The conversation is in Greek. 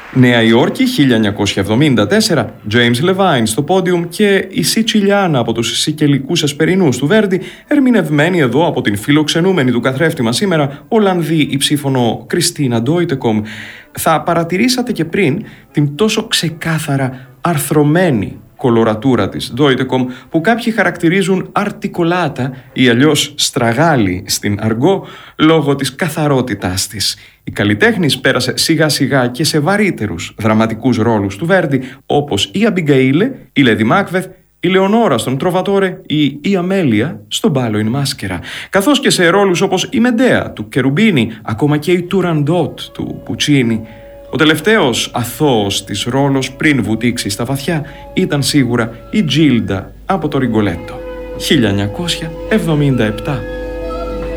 Νέα Υόρκη 1974, James Levine στο πόντιουμ και η Σιτσιλιάνα από τους Σικελικούς Εσπερινούς του Βέρντι, ερμηνευμένη εδώ από την φιλοξενούμενη του καθρέφτη μας σήμερα, Ολλανδή υψήφωνο Κριστίνα Ντόιτεκομ. Θα παρατηρήσατε και πριν την τόσο ξεκάθαρα αρθρωμένη κολορατούρα της Ντόιτεκομ που κάποιοι χαρακτηρίζουν αρτικολάτα ή αλλιώς στραγάλη στην αργό λόγω της καθαρότητάς της. Η καλλιτέχνης πέρασε σιγά σιγά και σε βαρύτερους δραματικούς ρόλους του Βέρντι όπως η Αμπιγκαίλε, η Λέδι Μάκβεθ, η Λεωνόρα στον Τροβατόρε ή η Αμέλεια στον Μπάλο ιν Μάσκερα, καθώς και σε ρόλους όπως η Μεντέα του Κερουμπίνη, ακόμα και η Τουραντότ του Πουτσίνι. Ο τελευταίος αθώος της ρόλος πριν βουτήξει στα βαθιά ήταν σίγουρα η Τζίλντα από το Ριγκολέτο, 1977.